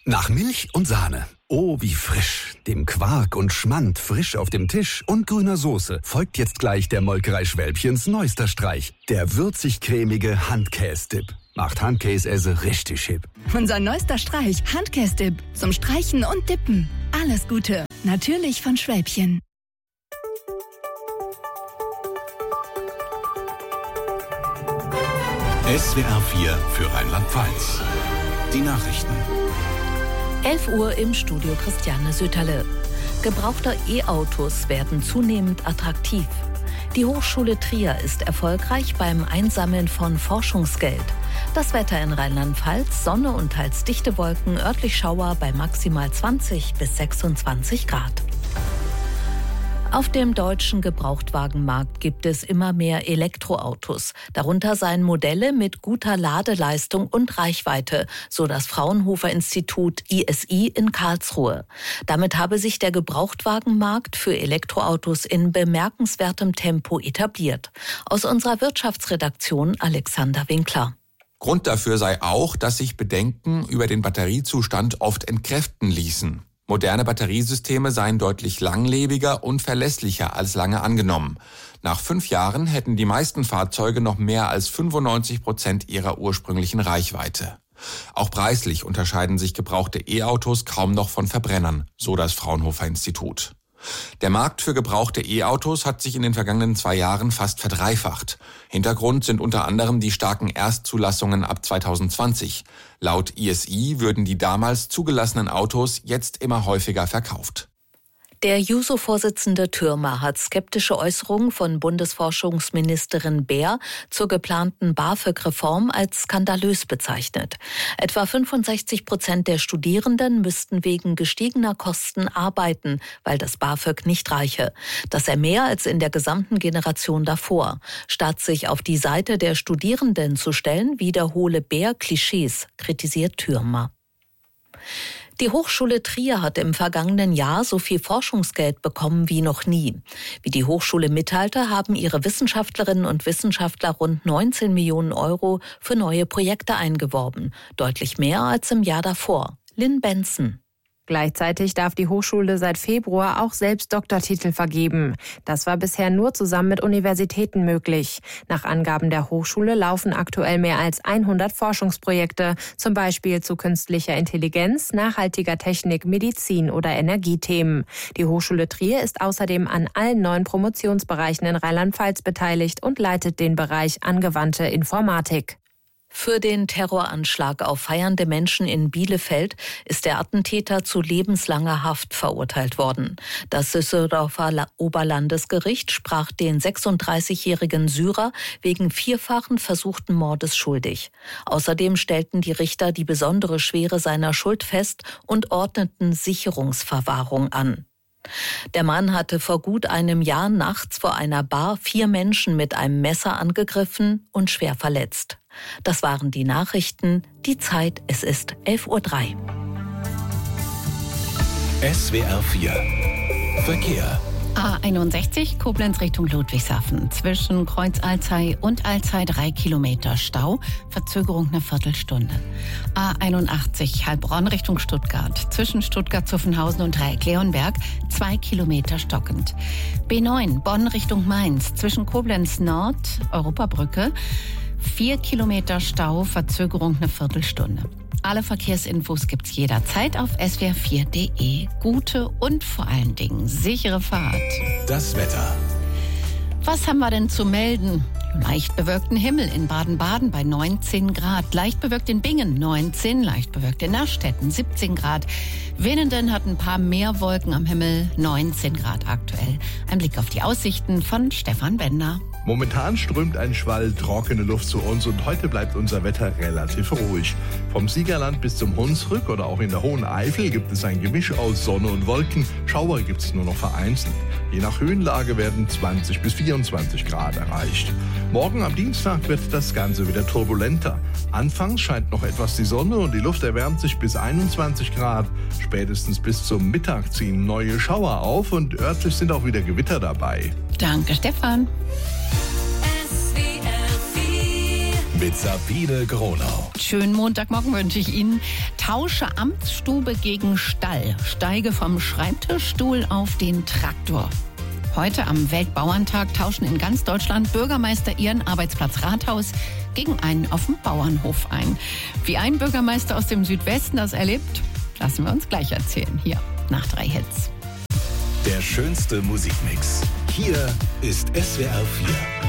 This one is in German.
Nach Milch und Sahne. Oh, wie frisch. Dem Quark und Schmand frisch auf dem Tisch und grüner Soße folgt jetzt gleich der Molkerei Schwälbchens neuester Streich. Der würzig-cremige Handkäse-Dip. Macht Handkäse richtig hip. Unser neuester Streich, Handkäse-Dip. Zum Streichen und Dippen. Alles Gute. Natürlich von Schwälbchen. SWR 4 für Rheinland-Pfalz. Die Nachrichten. 11 Uhr im Studio Christiane Söterle. Gebrauchte E-Autos werden zunehmend attraktiv. Die Hochschule Trier ist erfolgreich beim Einsammeln von Forschungsgeld. Das Wetter in Rheinland-Pfalz, Sonne und teils dichte Wolken, örtlich Schauer bei maximal 20 bis 26 Grad. Auf dem deutschen Gebrauchtwagenmarkt gibt es immer mehr Elektroautos. Darunter seien Modelle mit guter Ladeleistung und Reichweite, so das Fraunhofer-Institut ISI in Karlsruhe. Damit habe sich der Gebrauchtwagenmarkt für Elektroautos in bemerkenswertem Tempo etabliert. Aus unserer Wirtschaftsredaktion Alexander Winkler. Grund dafür sei auch, dass sich Bedenken über den Batteriezustand oft entkräften ließen. Moderne Batteriesysteme seien deutlich langlebiger und verlässlicher als lange angenommen. Nach 5 Jahren hätten die meisten Fahrzeuge noch mehr als 95% ihrer ursprünglichen Reichweite. Auch preislich unterscheiden sich gebrauchte E-Autos kaum noch von Verbrennern, so das Fraunhofer-Institut. Der Markt für gebrauchte E-Autos hat sich in den vergangenen 2 Jahren fast verdreifacht. Hintergrund sind unter anderem die starken Erstzulassungen ab 2020. Laut ISI würden die damals zugelassenen Autos jetzt immer häufiger verkauft. Der JUSO-Vorsitzende Thürmer hat skeptische Äußerungen von Bundesforschungsministerin Baer zur geplanten BAföG-Reform als skandalös bezeichnet. Etwa 65% der Studierenden müssten wegen gestiegener Kosten arbeiten, weil das BAföG nicht reiche. Das sei mehr als in der gesamten Generation davor. Statt sich auf die Seite der Studierenden zu stellen, wiederhole Baer Klischees, kritisiert Thürmer. Die Hochschule Trier hat im vergangenen Jahr so viel Forschungsgeld bekommen wie noch nie. Wie die Hochschule mitteilte, haben ihre Wissenschaftlerinnen und Wissenschaftler rund 19 Millionen Euro für neue Projekte eingeworben. Deutlich mehr als im Jahr davor. Lynn Benson. Gleichzeitig darf die Hochschule seit Februar auch selbst Doktortitel vergeben. Das war bisher nur zusammen mit Universitäten möglich. Nach Angaben der Hochschule laufen aktuell mehr als 100 Forschungsprojekte, zum Beispiel zu künstlicher Intelligenz, nachhaltiger Technik, Medizin oder Energiethemen. Die Hochschule Trier ist außerdem an allen 9 Promotionsbereichen in Rheinland-Pfalz beteiligt und leitet den Bereich angewandte Informatik. Für den Terroranschlag auf feiernde Menschen in Bielefeld ist der Attentäter zu lebenslanger Haft verurteilt worden. Das Düsseldorfer Oberlandesgericht sprach den 36-jährigen Syrer wegen 4-fachen versuchten Mordes schuldig. Außerdem stellten die Richter die besondere Schwere seiner Schuld fest und ordneten Sicherungsverwahrung an. Der Mann hatte vor gut einem Jahr nachts vor einer Bar 4 Menschen mit einem Messer angegriffen und schwer verletzt. Das waren die Nachrichten. Die Zeit, es ist 11:03 Uhr. SWR 4 Verkehr. A61 Koblenz Richtung Ludwigshafen. Zwischen Kreuz Alzey und Alzey 3 Kilometer Stau. Verzögerung eine Viertelstunde. A81 Heilbronn Richtung Stuttgart. Zwischen Stuttgart-Zuffenhausen und Dreieck-Leonberg 2 Kilometer stockend. B9 Bonn Richtung Mainz. Zwischen Koblenz Nord, Europabrücke 4 Kilometer Stau. Verzögerung eine Viertelstunde. Alle Verkehrsinfos gibt's jederzeit auf swr4.de. Gute und vor allen Dingen sichere Fahrt. Das Wetter. Was haben wir denn zu melden? Leicht bewölkten Himmel in Baden-Baden bei 19 Grad. Leicht bewölkt in Bingen 19, leicht bewölkt in Nastetten 17 Grad. Winnenden hat ein paar mehr Wolken am Himmel, 19 Grad aktuell. Ein Blick auf die Aussichten von Stefan Bender. Momentan strömt ein Schwall trockene Luft zu uns und heute bleibt unser Wetter relativ ruhig. Vom Siegerland bis zum Hunsrück oder auch in der Hohen Eifel gibt es ein Gemisch aus Sonne und Wolken. Schauer gibt es nur noch vereinzelt. Je nach Höhenlage werden 20 bis 24 Grad erreicht. Morgen am Dienstag wird das Ganze wieder turbulenter. Anfangs scheint noch etwas die Sonne und die Luft erwärmt sich bis 21 Grad. Spätestens bis zum Mittag ziehen neue Schauer auf und örtlich sind auch wieder Gewitter dabei. Danke, Stefan. mit Sabine Gronau. Schönen Montagmorgen wünsche ich Ihnen. Tausche Amtsstube gegen Stall. Steige vom Schreibtischstuhl auf den Traktor. Heute am Weltbauerntag tauschen in ganz Deutschland Bürgermeister ihren Arbeitsplatz Rathaus gegen einen auf dem Bauernhof ein. Wie ein Bürgermeister aus dem Südwesten das erlebt, lassen wir uns gleich erzählen. Hier nach 3 Hits. Der schönste Musikmix. Hier ist SWR 4.